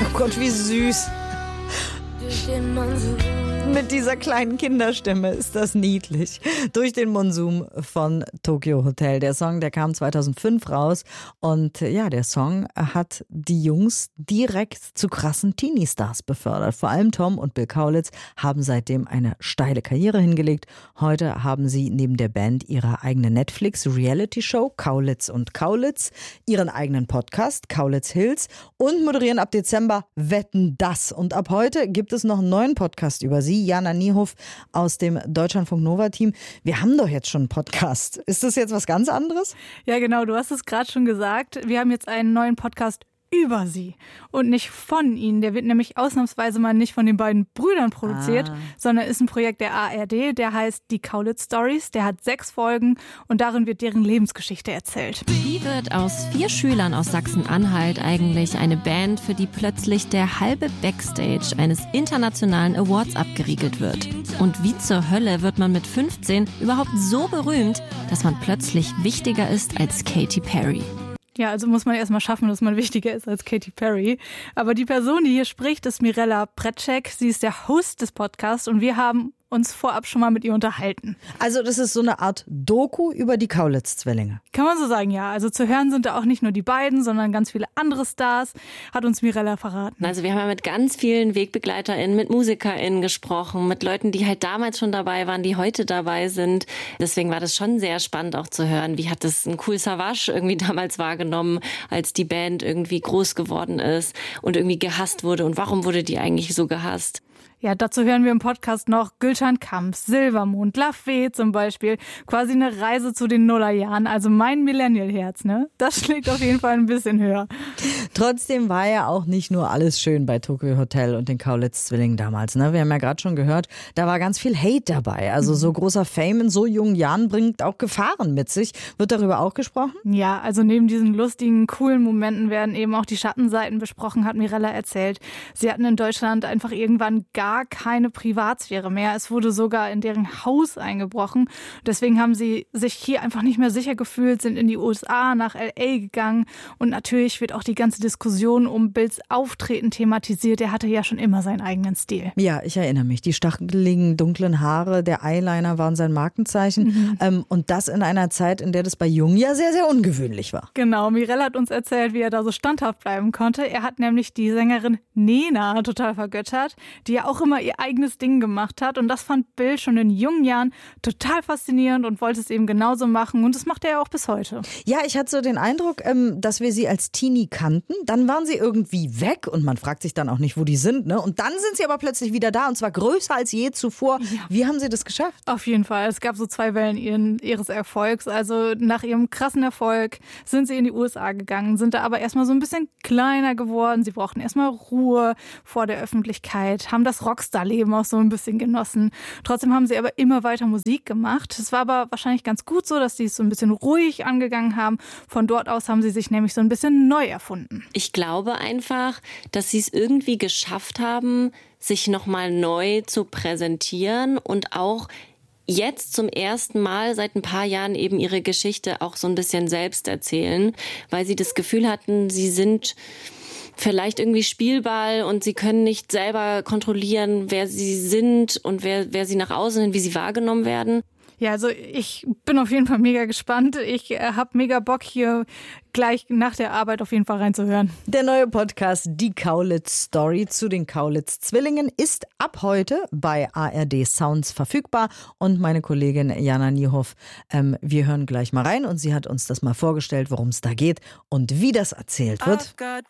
Oh Gott, wie süß. Mit dieser kleinen Kinderstimme ist das niedlich. Durch den Monsum von Tokio Hotel. Der Song, der kam 2005 raus. Und ja, der Song hat die Jungs direkt zu krassen Teenie-Stars befördert. Vor allem Tom und Bill Kaulitz haben seitdem eine steile Karriere hingelegt. Heute haben sie neben der Band ihre eigene Netflix-Reality-Show Kaulitz und Kaulitz, ihren eigenen Podcast Kaulitz Hills und moderieren ab Dezember Wetten, dass. Und ab heute gibt es noch einen neuen Podcast über sie. Jana Niehoff aus dem Deutschlandfunk Nova Team. Wir haben doch jetzt schon einen Podcast. Ist das jetzt was ganz anderes? Ja, genau. Du hast es gerade schon gesagt. Wir haben jetzt einen neuen Podcast über sie und nicht von ihnen. Der wird nämlich ausnahmsweise mal nicht von den beiden Brüdern produziert, sondern ist ein Projekt der ARD, der heißt Die Kaulitz Stories. Der hat 6 Folgen und darin wird deren Lebensgeschichte erzählt. Wie wird aus 4 Schülern aus Sachsen-Anhalt eigentlich eine Band, für die plötzlich der halbe Backstage eines internationalen Awards abgeriegelt wird? Und wie zur Hölle wird man mit 15 überhaupt so berühmt, dass man plötzlich wichtiger ist als Katy Perry? Ja, also muss man erstmal schaffen, dass man wichtiger ist als Katy Perry. Aber die Person, die hier spricht, ist Mirella Precek. Sie ist der Host des Podcasts und wir haben uns vorab schon mal mit ihr unterhalten. Also das ist so eine Art Doku über die Kaulitz-Zwillinge. Kann man so sagen, ja. Also zu hören sind da auch nicht nur die beiden, sondern ganz viele andere Stars, hat uns Mirella verraten. Also wir haben ja mit ganz vielen WegbegleiterInnen, mit MusikerInnen gesprochen, mit Leuten, die halt damals schon dabei waren, die heute dabei sind. Deswegen war das schon sehr spannend auch zu hören, wie hat das ein Kool Savas irgendwie damals wahrgenommen, als die Band irgendwie groß geworden ist und irgendwie gehasst wurde. Und warum wurde die eigentlich so gehasst? Ja, dazu hören wir im Podcast noch Gülcan Kamps, Silbermond, Lafayette zum Beispiel. Quasi eine Reise zu den Nullerjahren. Also mein Millennial-Herz, ne? Das schlägt auf jeden Fall ein bisschen höher. Trotzdem war ja auch nicht nur alles schön bei Tokio Hotel und den Kaulitz-Zwillingen damals, ne? Wir haben ja gerade schon gehört, da war ganz viel Hate dabei. Also so großer Fame in so jungen Jahren bringt auch Gefahren mit sich. Wird darüber auch gesprochen? Ja, also neben diesen lustigen, coolen Momenten werden eben auch die Schattenseiten besprochen, hat Mirella erzählt. Sie hatten in Deutschland einfach irgendwann gar keine Privatsphäre mehr. Es wurde sogar in deren Haus eingebrochen. Deswegen haben sie sich hier einfach nicht mehr sicher gefühlt, sind in die USA, nach L.A. gegangen. Und natürlich wird auch die ganze Diskussion um Bills Auftreten thematisiert. Er hatte ja schon immer seinen eigenen Stil. Ja, ich erinnere mich. Die stacheligen, dunklen Haare, der Eyeliner waren sein Markenzeichen. Und das in einer Zeit, in der das bei Jungen ja sehr, sehr ungewöhnlich war. Genau, Mirella hat uns erzählt, wie er da so standhaft bleiben konnte. Er hat nämlich die Sängerin Nena total vergöttert, die ja auch immer ihr eigenes Ding gemacht hat. Und das fand Bill schon in jungen Jahren total faszinierend und wollte es eben genauso machen. Und das macht er ja auch bis heute. Ja, ich hatte so den Eindruck, dass wir sie als Teenie kannten. Dann waren sie irgendwie weg und man fragt sich dann auch nicht, wo die sind, ne? Und dann sind sie aber plötzlich wieder da und zwar größer als je zuvor. Ja. Wie haben sie das geschafft? Auf jeden Fall. Es gab so 2 Wellen ihres Erfolgs. Also nach ihrem krassen Erfolg sind sie in die USA gegangen, sind da aber erstmal so ein bisschen kleiner geworden. Sie brauchten erstmal Ruhe vor der Öffentlichkeit, haben das Rockstar-Leben auch so ein bisschen genossen. Trotzdem haben sie aber immer weiter Musik gemacht. Es war aber wahrscheinlich ganz gut so, dass sie es so ein bisschen ruhig angegangen haben. Von dort aus haben sie sich nämlich so ein bisschen neu erfunden. Ich glaube einfach, dass sie es irgendwie geschafft haben, sich nochmal neu zu präsentieren und auch jetzt zum ersten Mal seit ein paar Jahren eben ihre Geschichte auch so ein bisschen selbst erzählen, weil sie das Gefühl hatten, sie sind vielleicht irgendwie Spielball und sie können nicht selber kontrollieren, wer sie sind und wer sie nach außen hin, wie sie wahrgenommen werden. Ja, also ich bin auf jeden Fall mega gespannt. Ich habe mega Bock, hier gleich nach der Arbeit auf jeden Fall reinzuhören. Der neue Podcast Die Kaulitz Story zu den Kaulitz-Zwillingen ist ab heute bei ARD Sounds verfügbar. Und meine Kollegin Jana Niehoff, wir hören gleich mal rein und sie hat uns das mal vorgestellt, worum es da geht und wie das erzählt wird.